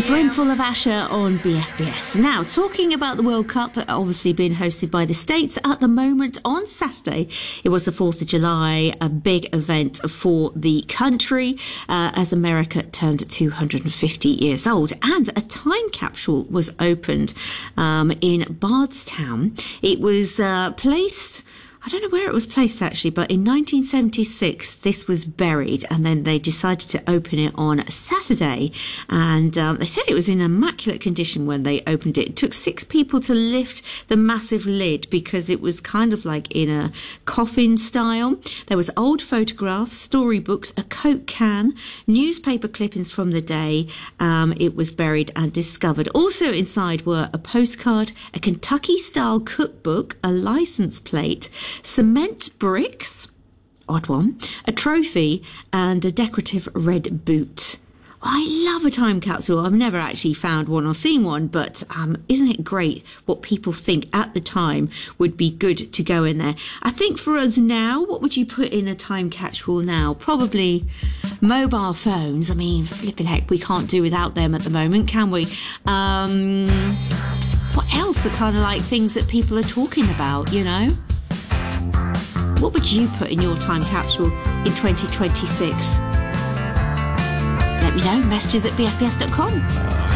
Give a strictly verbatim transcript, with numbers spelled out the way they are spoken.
Brimful of Asher on B F B S. Now, talking about the World Cup, obviously being hosted by the States at the moment on Saturday. It was the fourth of July, a big event for the country uh, as America turned two hundred fifty years old. And a time capsule was opened um, in Bardstown. It was uh, placed... I don't know where it was placed actually, but in nineteen seventy-six, this was buried, and then they decided to open it on Saturday. And um, they said it was in immaculate condition when they opened it. It took six people to lift the massive lid because it was kind of like in a coffin style. There was old photographs, storybooks, a Coke can, newspaper clippings from the day. Um, it was buried and discovered. Also inside were a postcard, a Kentucky-style cookbook, a license plate, cement bricks, odd one, a trophy, and a decorative red boot. I love a time capsule. I've never actually found one or seen one, but um, isn't it great what people think at the time would be good to go in there? I think for us now, what would you put in a time capsule now? Probably mobile phones. I mean, flipping heck, we can't do without them at the moment, can we? Um, what else are kind of like things that people are talking about, you know? What would you put in your time capsule in twenty twenty-six? Let me know. Messages at b f b s dot com.